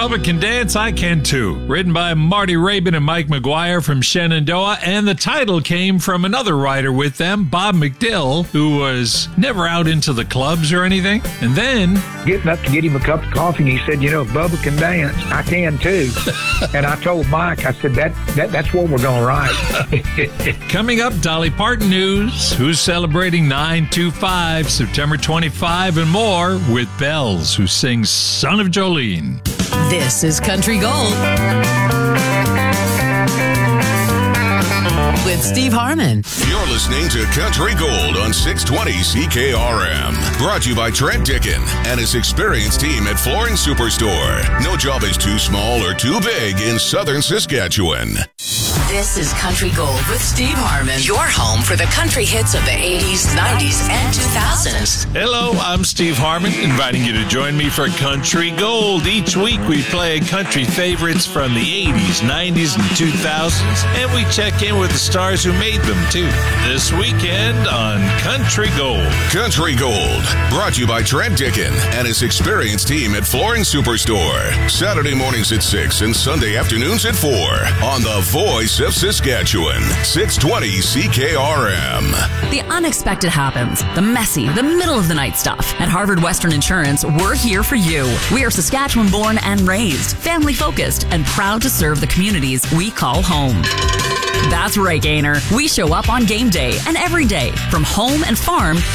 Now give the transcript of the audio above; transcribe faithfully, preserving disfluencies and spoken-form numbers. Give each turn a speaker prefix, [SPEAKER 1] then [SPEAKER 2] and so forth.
[SPEAKER 1] Bubba can dance, I can too. Written by Marty Rabin and Mike McGuire from Shenandoah, and the title came from another writer with them, Bob McDill, who was never out into the clubs or anything. And then...
[SPEAKER 2] Getting up to get him a cup of coffee, and he said, you know, if Bubba can dance, I can too. And I told Mike, I said, that, that that's what we're going to write.
[SPEAKER 1] Coming up, Dolly Parton news, who's celebrating nine two five, September twenty-fifth, and more with Bells, who sings Son of Jolene.
[SPEAKER 3] This is Country Gold with Steve Harmon.
[SPEAKER 4] You're listening to Country Gold on six twenty C K R M. Brought to you by Trent Dickin and his experienced team at Flooring Superstore. No job is too small or too big in southern Saskatchewan.
[SPEAKER 3] This is Country Gold with Steve Harmon. Your home for the country hits of the eighties, nineties, and two thousands.
[SPEAKER 1] Hello, I'm Steve Harmon, inviting you to join me for Country Gold. Each week we play country favorites from the eighties, nineties, and two thousands, and we check in with the stars who made them, too. This weekend on Country Gold.
[SPEAKER 4] Country Gold, brought to you by Trent Dickin and his experienced team at Flooring Superstore. Saturday mornings at six and Sunday afternoons at four on the Voice of Saskatchewan, six twenty C K R M.
[SPEAKER 5] The unexpected happens. The messy, the middle of the night stuff. At Harvard Western Insurance, we're here for you. We are Saskatchewan born and raised, family focused, and proud to serve the communities we call home. That's right, Gainer. We show up on game day and every day, from home and farm